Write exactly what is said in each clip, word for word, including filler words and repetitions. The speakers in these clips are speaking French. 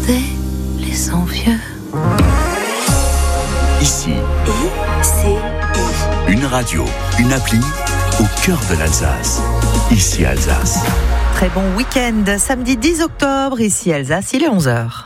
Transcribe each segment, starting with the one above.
regarder les envieux. Ici, I, C, I. une radio, une appli au cœur de l'Alsace. Ici Alsace. Très bon week-end, samedi dix octobre, ici Alsace, il est onze heures.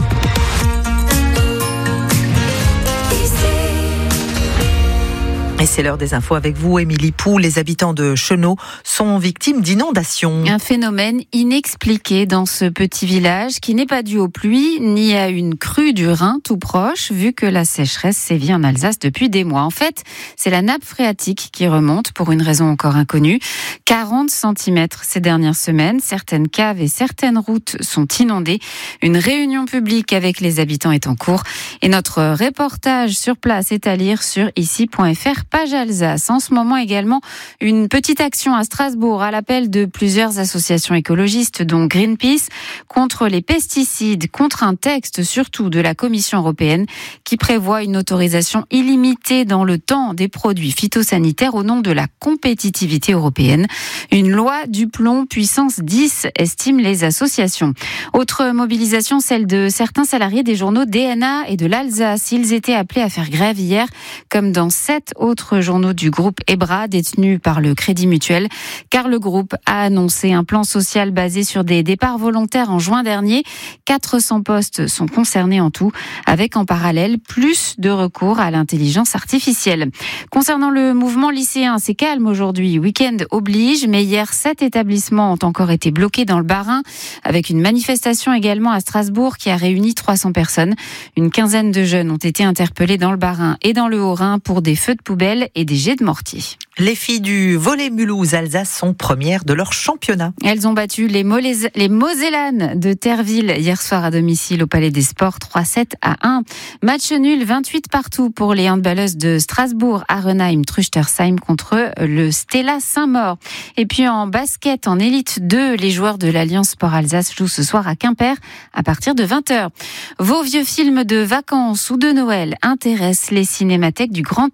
Et c'est l'heure des infos avec vous, Émilie Pou. Les habitants de Chenaux sont victimes d'inondations. Un phénomène inexpliqué dans ce petit village qui n'est pas dû aux pluies ni à une crue du Rhin tout proche, vu que la sécheresse sévit en Alsace depuis des mois. En fait, c'est la nappe phréatique qui remonte pour une raison encore inconnue. quarante centimètres ces dernières semaines. Certaines caves et certaines routes sont inondées. Une réunion publique avec les habitants est en cours. Et notre reportage sur place est à lire sur ici point f r. Page Alsace. En ce moment également, une petite action à Strasbourg à l'appel de plusieurs associations écologistes, dont Greenpeace, contre les pesticides, contre un texte surtout de la Commission européenne qui prévoit une autorisation illimitée dans le temps des produits phytosanitaires au nom de la compétitivité européenne. Une loi du plomb puissance dix, estiment les associations. Autre mobilisation, celle de certains salariés des journaux D N A et de l'Alsace. Ils étaient appelés à faire grève hier, comme dans sept autres journaux du groupe EBRA détenus par le Crédit Mutuel, car le groupe a annoncé un plan social basé sur des départs volontaires en juin dernier. quatre cents postes sont concernés en tout, avec en parallèle plus de recours à l'intelligence artificielle. Concernant le mouvement lycéen, c'est calme aujourd'hui. Week-end oblige, mais hier, sept établissements ont encore été bloqués dans le Bas-Rhin, avec une manifestation également à Strasbourg qui a réuni trois cents personnes. Une quinzaine de jeunes ont été interpellés dans le Bas-Rhin et dans le Haut-Rhin pour des feux de poubelle et des jets de mortier. Les filles du volley Mulhouse Alsace sont premières de leur championnat. Elles ont battu les, Molés- les Mosellanes de Terville hier soir à domicile au Palais des Sports, trois sept à un. Match nul, vingt-huit partout pour les handballeuses de Strasbourg, Arenheim-Truchtersheim contre le Stella Saint-Maur. Et puis en basket, en élite deux, les joueurs de l'Alliance Sport Alsace jouent ce soir à Quimper à partir de vingt heures. Vos vieux films de vacances ou de Noël intéressent les cinémathèques du Grand